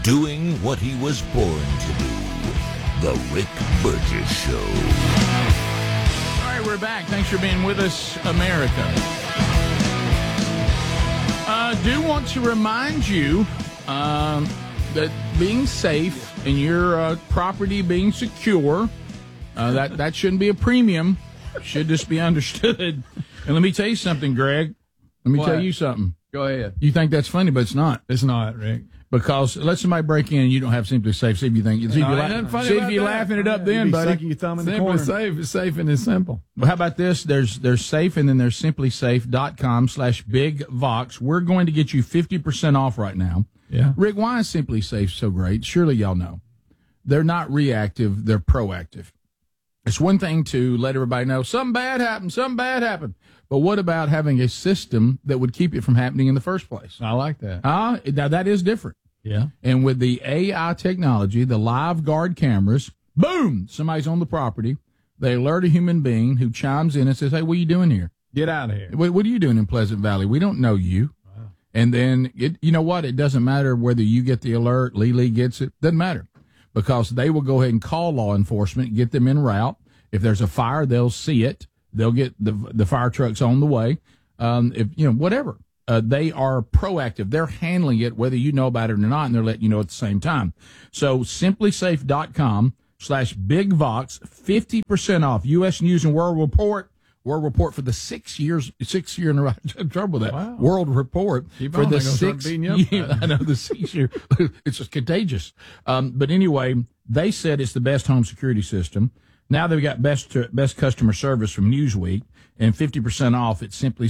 doing what he was born to do. The Rick Burgess Show. All right, we're back. Thanks for being with us, America. Do want to remind you that being safe and your property being secure, that shouldn't be a premium. Should just be understood. And let me tell you something, Greg. Let me tell you something. Go ahead. You think that's funny, but it's not. It's not, Rick. Because let somebody break in and you don't have Simply Safe. See if you think. See if you're laughing it up then, buddy. Your thumb in the corner. Safe is safe and it's simple. Well, how about this? There's Safe and then there's simplysafe.com/bigvox. We're going to get you 50% off right now. Yeah. Rick, why is Simply Safe so great? Surely y'all know. They're not reactive. They're proactive. It's one thing to let everybody know something bad happened. But what about having a system that would keep it from happening in the first place? I like that. Now that is different. Yeah. And with the AI technology, the live guard cameras, boom, somebody's on the property. They alert a human being who chimes in and says, hey, what are you doing here? Get out of here. What are you doing in Pleasant Valley? We don't know you. Wow. And then, you know what? It doesn't matter whether you get the alert, Lee gets it. Doesn't matter. Because they will go ahead and call law enforcement, get them en route. If there's a fire, they'll see it. They'll get the fire trucks on the way. Whatever. They are proactive. They're handling it, whether you know about it or not, and they're letting you know at the same time. So simplysafe.com/bigvox, 50% off. U.S. News and World Report for the 6 year in a row. I'm trouble with that. Wow. World Report for the 6 year. I know the 6 year. It's just contagious. But anyway, they said it's the best home security system. Now they've got best customer service from Newsweek and 50% off at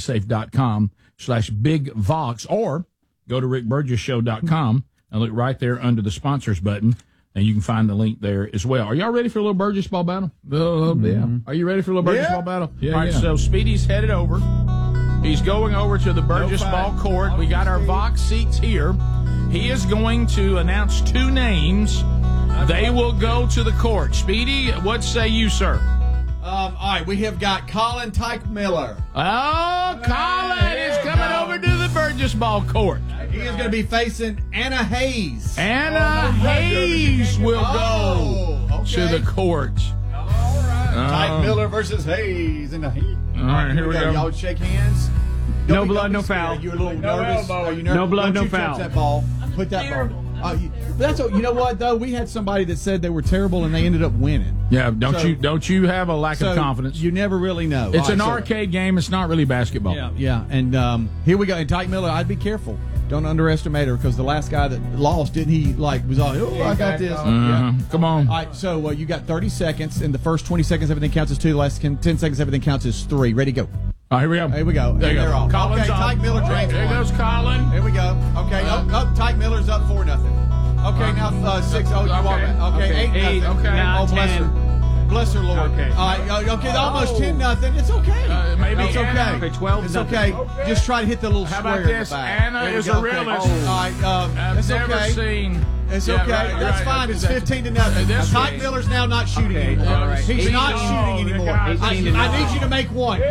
simplysafe.com/bigvox, or go to rickburgessshow.com and look right there under the sponsors button, and you can find the link there as well. Are y'all ready for a little Burgess ball battle? Yeah. Are you ready for a little Burgess ball battle? Yeah. All right, so Speedy's headed over. He's going over to the Burgess ball court. We got our Vox seats here. He is going to announce two names. They will go to the court. Speedy, what say you, sir? All right, we have got Colin Tyke Miller. Oh, Colin is coming over to the Burgess ball court. He is going to be facing Anna Hayes. Anna Hayes will go to the court. All right. Tyke Miller versus Hayes in the heat. All right, here we go. Y'all shake hands. No blood, no foul. You're a little nervous. Are you nervous? No blood, no Don't you touch foul. that ball. Put that ball. That's what, you know what though, we had somebody that said they were terrible and they ended up winning. Yeah, don't you have a lack of confidence? You never really know. It's an arcade game. It's not really basketball. Yeah. And here we go. And Tyke Miller, I'd be careful. Don't underestimate her, because the last guy that lost, didn't he? Was all, I got this. Yeah. Come on. All right, so you got 30 seconds. In the first 20 seconds, everything counts as 2. The last 10 seconds, everything counts as 3. Ready, go. All right, here we go. Here we go. There you go. Off. Colin's okay, Tyke Miller drains There one. goes Colin. Here we go. Okay, Tyke Miller's up 4-0. Okay, now 6. Oh, you are back. Okay, 8-0. Okay. Oh, bless 10. her. Bless her, Lord. Okay. All right, okay, almost 10-0. It's okay. Maybe it's Anna. okay. Okay, 12. It's okay. Just try to hit the little How square about in this? the back. Anna There we is go. a realist. Okay. All right, I've it's never okay. seen. It's Yeah, okay. right, That's right. fine. It's Exactly. 15-0. This Tyke way. Miller's now not shooting Okay, anymore. all right. He's not Oh, shooting anymore. God. I 18-0. need you to make one.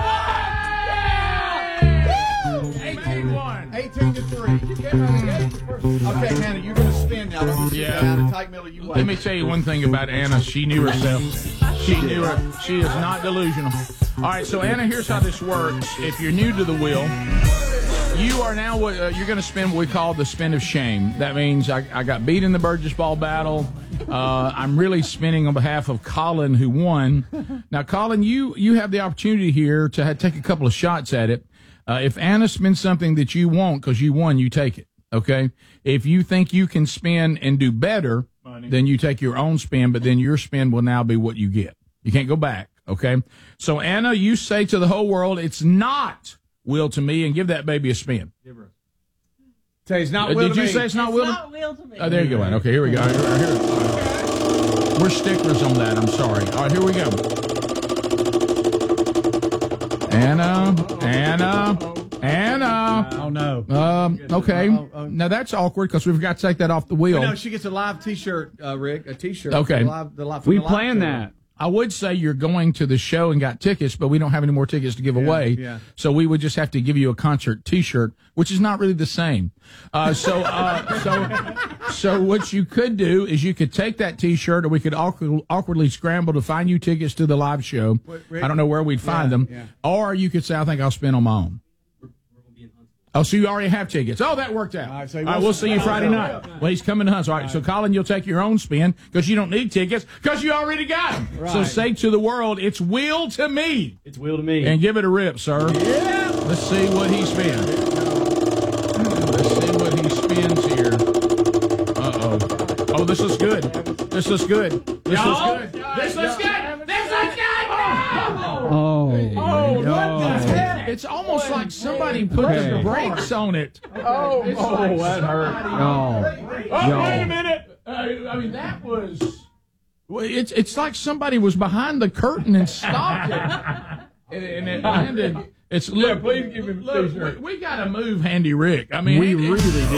18-3. Okay, Hannah, you're going to spin now. Tyke Miller, you wait. Let me tell you one thing about Anna. She knew herself. She knew her. She is not delusional. All right, so Anna, here's how this works. If you're new to the wheel, you are now you're going to spin what we call the spin of shame. That means I got beat in the Burgess ball battle. I'm really spinning on behalf of Colin, who won. Now, Colin, you have the opportunity here to take a couple of shots at it. If Anna spins something that you want because you won, you take it. Okay. If you think you can spin and do better, then you take your own spin, but then your spin will now be what you get. You can't go back. Okay. So Anna, you say to the whole world, it's not will to me, and give that baby a spin. Say it's not will to me. Did you say it's not will to me? Not will to me. Oh, there you go, Anna. Okay, here we go. We're sticklers on that. I'm sorry. All right, here we go. Anna. Oh, no. Okay. Now that's awkward because we've got to take that off the wheel. No, she gets a live T-shirt, Rick. A T-shirt. Okay. We planned that. I would say you're going to the show and got tickets, but we don't have any more tickets to give away. yeah. So we would just have to give you a concert T-shirt, which is not really the same. So what you could do is you could take that T-shirt, or we could awkwardly scramble to find you tickets to the live show. I don't know where we'd find them. Yeah. Or you could say, I think I'll spin on my own. Oh, so you already have tickets. Oh, that worked out. All right, so All right, we'll see you Friday night. Well, he's coming to Hunts. All right, so Colin, you'll take your own spin because you don't need tickets because you already got them. Right. So say to the world, it's Will to me. It's Will to me. And give it a rip, sir. Yeah. Let's see what he spins. Let's see what he spins here. Uh-oh. Oh, this looks good. This looks good. This looks good. This looks good. This looks good. Oh, What the heck? It's almost like somebody put the brakes on it. Oh, that hurt. Oh, Wait a minute. I mean, that was. Well, it's like somebody was behind the curtain and stopped it, and it landed. It's look. please give him a Look, T-shirt. we got to move Handy Rick. I mean, We really do.